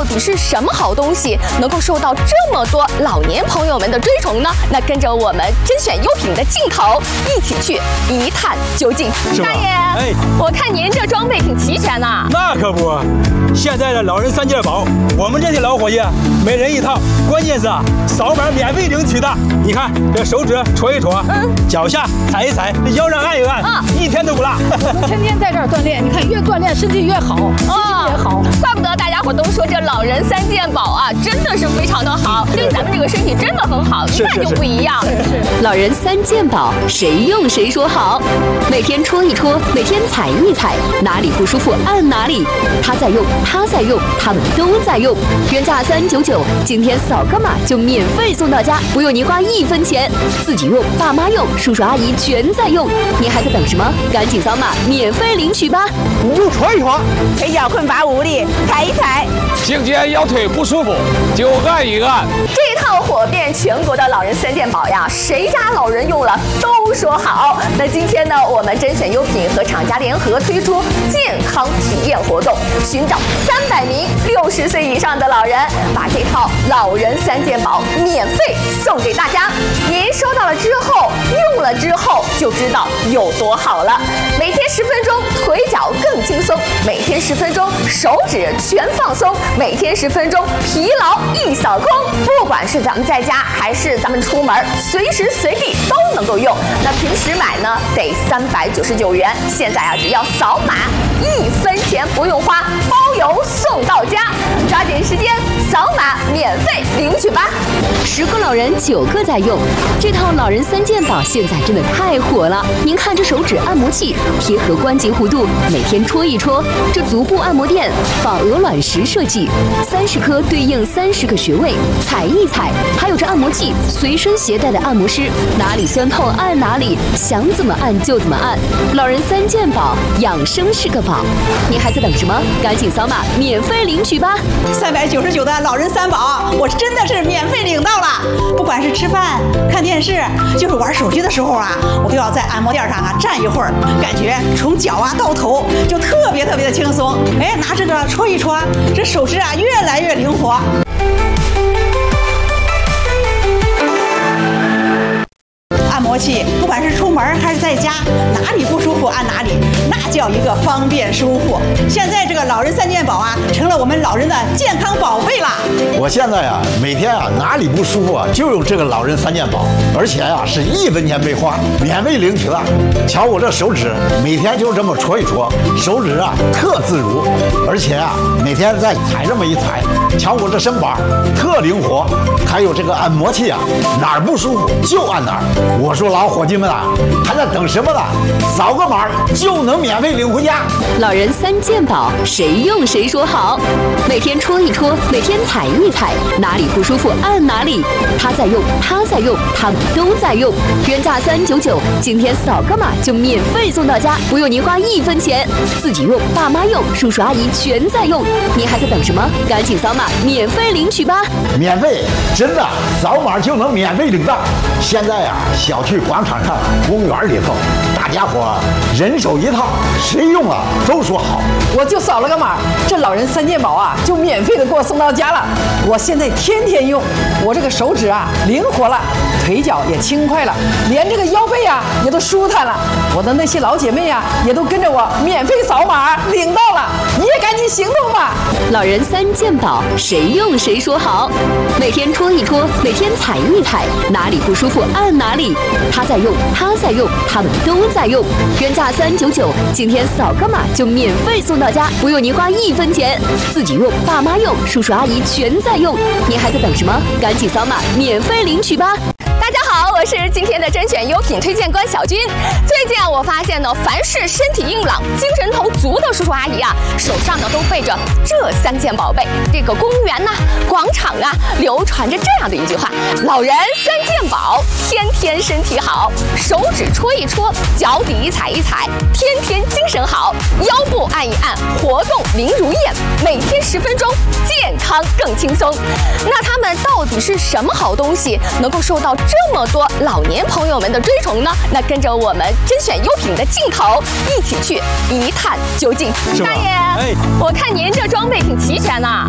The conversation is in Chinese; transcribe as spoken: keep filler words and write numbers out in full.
底是什么好东西，能够受到这么多老年朋友们的追崇呢？那跟着我们甄选优品的镜头，一起去一探究竟。大爷，哎，我看您这装备挺齐全呐。 那可不，现在的老人三件宝，我们这些老伙计每人一套，关键是啊，扫码免费领取的。你看这手指戳一戳，嗯，脚下踩一踩，腰上按一按，啊，一天都不落。 我们天天在这儿锻炼，你看越锻炼身体越好，心情也好。 怪不得大家伙都说这老人三件宝啊，真的是非常的好，对咱们这个身体真的很好，一看就不一样。 是老人三件宝，谁用谁说好。每天戳一戳，每天踩一踩，哪里不舒服按哪里。他在用，他在用，他们都在用。原价三九九，今天扫个码就免费送到家，不用您花一分钱。自己用，爸妈用，叔叔阿姨全在用。您还在等什么？赶紧扫码免费领取吧！ 你就戳一戳， 腿脚困乏无力，踩一踩。 颈肩腰腿不舒服就按一按。 这套火遍全国的老人三件宝呀，谁家老人用了都说好。那今天呢，我们甄选优品和厂家联合推出健康体验活动，寻找三百名六十岁以上的老人，把这套老人三件宝免费送给大家。您收到了之后，用了之后就知道有多好了。每天十分钟，腿脚更轻松；每天十分钟，手指全放松；每天十分钟，疲劳一扫空。不管是咱们在家还是咱们出门，随时随地都能够用。那平时买呢，得三百九十九元，现在啊，只要扫码，一分钱不用花，包邮送到家。抓紧时间扫码免费领取吧！ 十个老人九个在用，这套老人三件宝现在真的太火了。您看这手指按摩器贴合关节弧度，每天戳一戳；这足部按摩垫仿鹅卵石设计，三十颗对应三十个穴位，踩一踩。还有这按摩器随身携带的按摩师，哪里酸痛按哪里，想怎么按就怎么按。老人三件宝，养生是个宝。您还在等什么？赶紧扫码免费领取吧！ 三百九十九的老人三宝，我真的是免费领到了。不管是吃饭、看电视，就是玩手机的时候啊，我都要在按摩垫上啊站一会儿，感觉从脚啊到头就特别特别的轻松。哎，拿这个戳一戳，这手指啊越来越灵活。按摩器，不管是出门还是在家，哪里不舒服按哪里，那叫一个方便舒服。现在这个老人三件宝啊，成了我们老人的健康宝贝啦。 我现在啊，每天啊哪里不舒服啊，就用这个老人三件宝，而且啊是一分钱没花，免费领取了。瞧我这手指，每天就这么戳一戳，手指啊特自如，而且啊每天再踩这么一踩，瞧我这身板特灵活。还有这个按摩器啊，哪儿不舒服就按哪儿。我说老伙计们啊，还在等什么呢？扫个码就能免费领回家。 老人三件宝，谁用谁说好。每天戳一戳，每天踩一踩，哪里不舒服按哪里。他在用，他在用，他们都在用。原价三九九，今天扫个码就免费送到家，不用您花一分钱。自己用，爸妈用，叔叔阿姨全在用。您还在等什么？赶紧扫码免费领取吧！ 免费，真的，扫码就能免费领到。现在啊，小区广场上、公园里头，大家伙人手一套，谁用了都说好。 我就扫了个码，这老人三件宝啊，就免费的给我送到家了。我现在天天用，我这个手指啊灵活了，腿脚也轻快了，连这个腰背啊也都舒坦了。我的那些老姐妹啊，也都跟着我免费扫码领到了，你也赶紧行动吧！ 老人三件宝，谁用谁说好。每天戳一戳，每天踩一踩，哪里不舒服按哪里。他在用，他在用，他们都在用。原价三九九，今天扫个码就免费送到家，不用您花一分钱。自己用，爸妈用，叔叔阿姨全在用。您还在等什么？赶紧扫码免费领取吧！ 大家好，我是今天的甄选优品推荐官小军。最近啊，我发现呢，凡是身体硬朗、精神头足的叔叔阿姨啊，手上呢都背着这三件宝贝。这个公园呐、啊、广场啊，流传着这样的一句话：老人三件宝，天天身体好。手指戳一戳，脚底踩一踩，天天精神好。腰部按一按，活动灵如燕。每天十分钟，健康更轻松。那它们到底是什么好东西，能够受到这么多老年朋友们的追崇呢？那跟着我们甄选优品的镜头，一起去一探究竟。大爷，哎，我看您这装备挺齐全呐。